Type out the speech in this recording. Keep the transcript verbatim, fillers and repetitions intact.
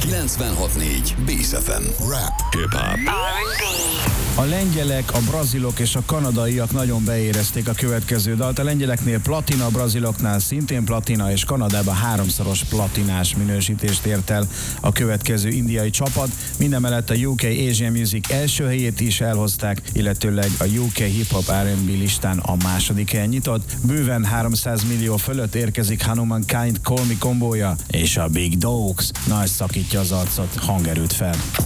kilencvenhat négy Bész ef em. Rap, hip-hop. A lengyelek, a brazilok és a kanadaiak nagyon beérezték a következő dalt. A lengyeleknél platina, a braziloknál szintén platina, és Kanadában háromszoros platinás minősítést ért el a következő indiai csapat. Mindemellett a U K Asian Music első helyét is elhozták, illetőleg a U K Hip Hop R and B listán a második helyen nyitott. Bőven háromszáz millió fölött érkezik Hanuman Kind Call Me kombója, és a Big Dogs nagy szakítja az arcot, hangerőt fel.